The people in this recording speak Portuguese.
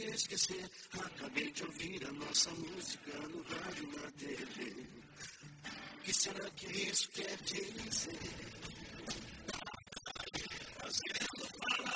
esquecer. Acabei de ouvir a nossa música no rádio, na TV. O que será que isso quer dizer?